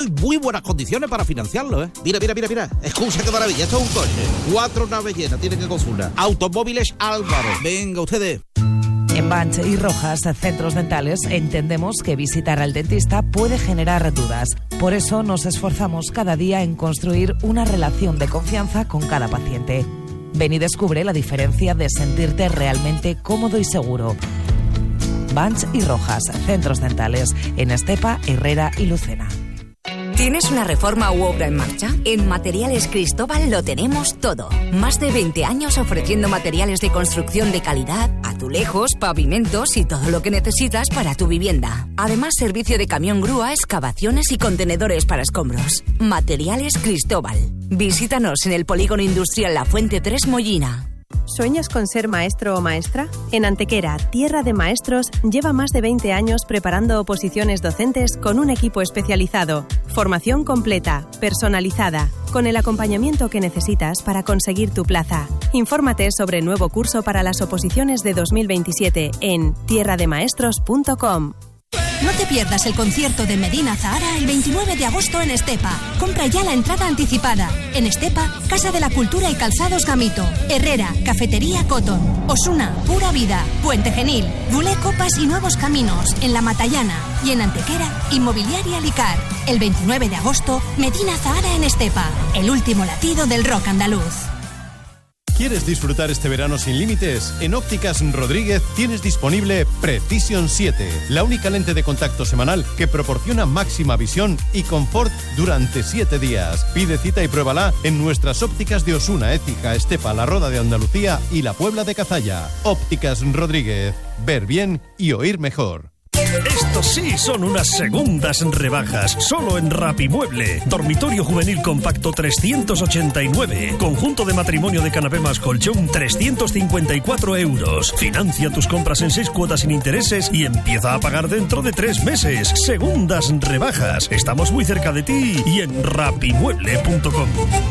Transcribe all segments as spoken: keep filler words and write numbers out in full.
y muy buenas condiciones para financiarlo, ¿eh? Mira, mira, mira, mira. Escucha qué maravilla. Esto es un coche. Cuatro naves llenas, tienen que consultar. Automóviles Álvaro. Venga, ustedes. En Banch y Rojas, centros dentales, entendemos que visitar al dentista puede generar dudas. Por eso nos esforzamos cada día en construir una relación de confianza con cada paciente. Ven y descubre la diferencia de sentirte realmente cómodo y seguro. Banch y Rojas, centros dentales, en Estepa, Herrera y Lucena. ¿Tienes una reforma u obra en marcha? En Materiales Cristóbal lo tenemos todo. Más de veinte años ofreciendo materiales de construcción de calidad, azulejos, pavimentos y todo lo que necesitas para tu vivienda. Además, servicio de camión grúa, excavaciones y contenedores para escombros. Materiales Cristóbal. Visítanos en el Polígono Industrial La Fuente tres Mollina. ¿Sueñas con ser maestro o maestra? En Antequera, tierra de maestros, lleva más de veinte años preparando oposiciones docentes con un equipo especializado. Formación completa, personalizada, con el acompañamiento que necesitas para conseguir tu plaza. Infórmate sobre el nuevo curso para las oposiciones de dos mil veintisiete en tierra de maestros punto com. No te pierdas el concierto de Medina Zahara el veintinueve de agosto en Estepa. Compra ya la entrada anticipada. En Estepa, Casa de la Cultura y Calzados Gamito. Herrera, Cafetería Cotton. Osuna, Pura Vida. Puente Genil, Bulé Copas y Nuevos Caminos. En La Matallana. Y en Antequera, Inmobiliaria Licar. El veintinueve de agosto, Medina Zahara en Estepa. El último latido del rock andaluz. ¿Quieres disfrutar este verano sin límites? En Ópticas Rodríguez tienes disponible Precision siete, la única lente de contacto semanal que proporciona máxima visión y confort durante siete días. Pide cita y pruébala en nuestras ópticas de Osuna, Écija, Estepa, La Roda de Andalucía y La Puebla de Cazalla. Ópticas Rodríguez. Ver bien y oír mejor. Estos sí son unas segundas rebajas, solo en Rapimueble. Dormitorio juvenil compacto trescientos ochenta y nueve. Conjunto de matrimonio de canapé más colchón trescientos cincuenta y cuatro euros. Financia tus compras en seis cuotas sin intereses y empieza a pagar dentro de tres meses. Segundas rebajas. Estamos muy cerca de ti y en rapimueble punto com.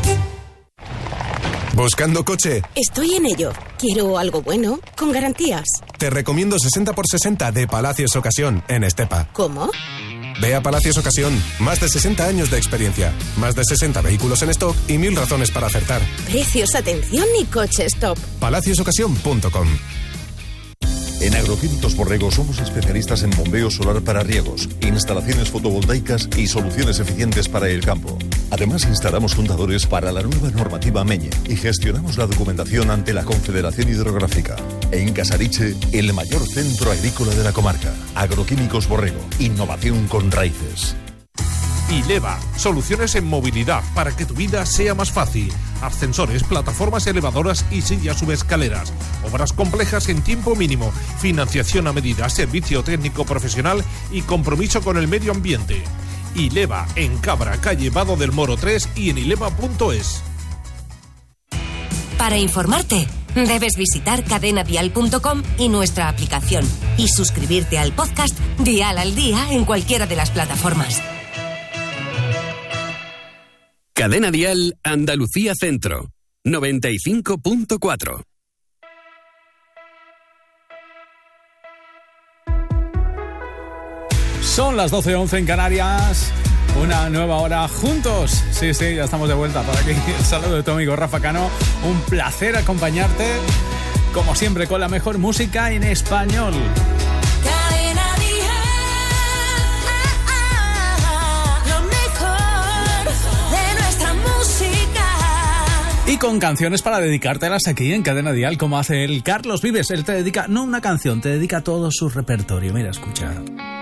¿Buscando coche? Estoy en ello. Quiero algo bueno, con garantías. Te recomiendo sesenta por sesenta de Palacios Ocasión, en Estepa. ¿Cómo? Ve a Palacios Ocasión. Más de sesenta años de experiencia. Más de sesenta vehículos en stock y mil razones para acertar. Precios, atención y coche stop. palacios ocasión punto com. En Agroquímicos Borrego somos especialistas en bombeo solar para riegos, instalaciones fotovoltaicas y soluciones eficientes para el campo. Además, instalamos contadores para la nueva normativa Meñe y gestionamos la documentación ante la Confederación Hidrográfica. En Casariche, el mayor centro agrícola de la comarca. Agroquímicos Borrego, innovación con raíces. Ileva, soluciones en movilidad para que tu vida sea más fácil. Ascensores, plataformas elevadoras y sillas subescaleras. Obras complejas en tiempo mínimo. Financiación a medida, servicio técnico profesional y compromiso con el medio ambiente. Ileva, en Cabra, calle Vado del Moro tres y en ileva punto es. Para informarte, debes visitar cadena dial punto com y nuestra aplicación y suscribirte al podcast Dial al Día en cualquiera de las plataformas. Cadena Dial Andalucía Centro, noventa y cinco punto cuatro. Son las doce once en Canarias. Una nueva hora juntos. Sí, sí, ya estamos de vuelta por aquí. El saludo de tu amigo Rafa Cano. Un placer acompañarte, como siempre, con la mejor música en español. Y con canciones para dedicártelas aquí en Cadena Dial, como hace el Carlos Vives. Él te dedica, no una canción, te dedica todo su repertorio. Mira, escucha.